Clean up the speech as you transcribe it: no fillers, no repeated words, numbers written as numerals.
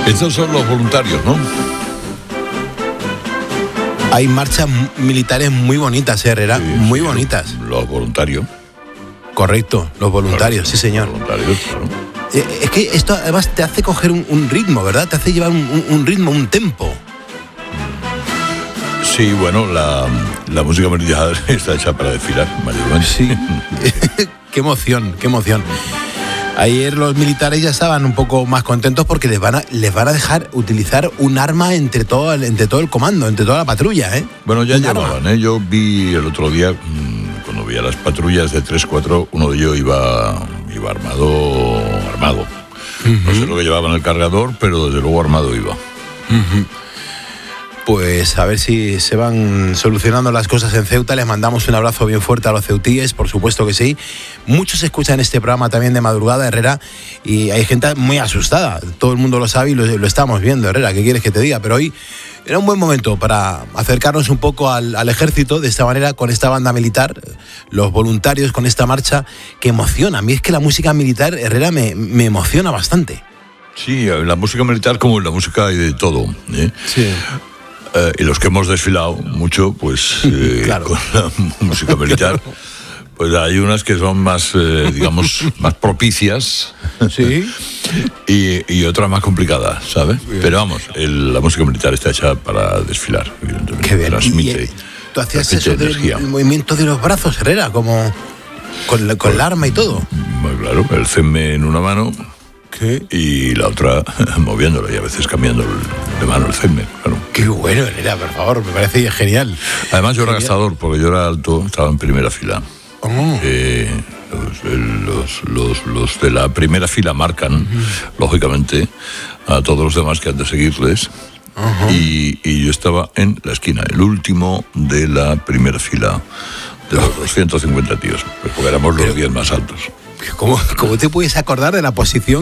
Estos son los voluntarios, ¿no? Hay marchas militares muy bonitas, Herrera, Sí, muy sí, bonitas. Los voluntarios. Correcto, los voluntarios, Claro, sí señor. Los voluntarios, claro. Es que esto además te hace coger un ritmo, ¿verdad? Te hace llevar un ritmo, un tempo. Sí, bueno, la música militar está hecha para desfilar, mayormente. Sí. Qué emoción, qué emoción. Ayer los militares ya estaban un poco más contentos porque les van a dejar utilizar un arma entre todo el comando, entre toda la patrulla, ¿eh? Bueno, ya Un llevaban, arma. ¿eh? Yo vi el otro día, cuando vi a las patrullas de 3-4, uno de ellos iba armado. No sé lo que llevaba en el cargador, pero desde luego armado iba. Pues a ver si se van solucionando las cosas en Ceuta. Les mandamos un abrazo bien fuerte a los ceutíes, por supuesto que sí. Muchos escuchan este programa también de madrugada, Herrera, y hay gente muy asustada. Todo el mundo lo sabe y lo estamos viendo, Herrera. ¿Qué quieres que te diga? Pero hoy era un buen momento para acercarnos un poco al ejército de esta manera, con esta banda militar, los voluntarios, con esta marcha que emociona. A mí es que la música militar, Herrera, me emociona bastante. Sí, en la música militar como en la música hay de todo, ¿eh? Sí. Y los que hemos desfilado mucho, pues Claro. con la música militar, pues hay unas que son más, digamos, más propicias. Sí. Y otras más complicadas, ¿sabes? Pero vamos, la música militar está hecha para desfilar, evidentemente. Qué bien. Transmite. Y, tú hacías transmite eso energía. del movimiento de los brazos, Herrera, como con el arma y todo. Muy claro, el CEME en una mano ¿Qué? y la otra moviéndolo y a veces cambiando de mano el CEME, claro. Qué bueno, Herrera, por favor, me parece genial. Además yo era Genial. gastador porque yo era alto, estaba en primera fila. Oh. Los de la primera fila marcan, lógicamente, a todos los demás que han de seguirles. Y yo estaba en la esquina, el último de la primera fila de los 250 tíos, pues porque éramos los 10 más altos. ¿Cómo te puedes acordar de la posición